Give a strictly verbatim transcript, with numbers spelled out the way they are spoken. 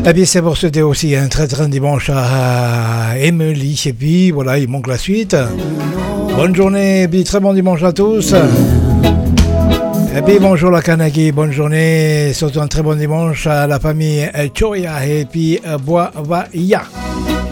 Eh bien, c'est pour souhaiter aussi un très très dimanche à Emily. Et puis voilà, il manque la suite. Bonne journée, et puis très bon dimanche à tous. Et puis bonjour la Kanaki, bonne journée, surtout un très bon dimanche à la famille Choya et puis Boavaya.